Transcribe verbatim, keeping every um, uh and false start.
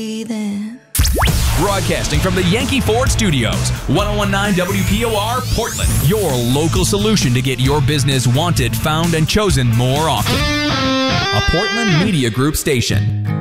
Then. Broadcasting from the Yankee Ford Studios, ten nineteen W P O R, Portland. Your local solution to get your business wanted, found, and chosen more often. A Portland Media Group station.